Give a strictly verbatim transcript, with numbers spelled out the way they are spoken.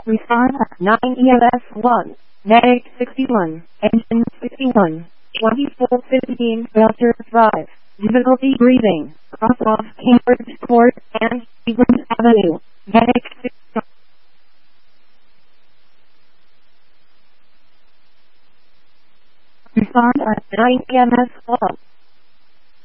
Respond at nine E M S one. Medic sixty-one. Engine sixty-one. twenty-four fifteen Filter five. Difficulty breathing. Cross off Cambridge Court and Cleveland Avenue. Medic sixty-one. Respond at nine E M S one.